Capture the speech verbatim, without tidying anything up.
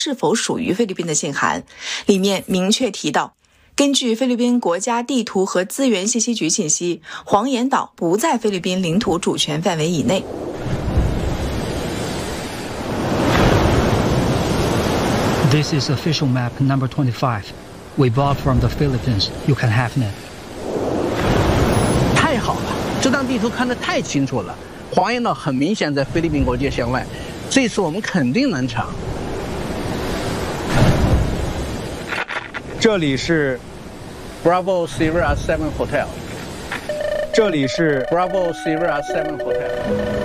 是否属于菲律宾的信函，里面明确提到，根据菲律宾国家地图和资源信息局信息，黄岩岛不在菲律宾领土主权范围以内。 This is official map number twenty-five. We bought from the Philippines. You can have it. 太好了，这张地图看得太清楚了，黄岩岛很明显在菲律宾国界线外，这次我们肯定能抢。 这里是 Bravo Sierra Seven Hotel。 这里是 Bravo Sierra Seven Hotel。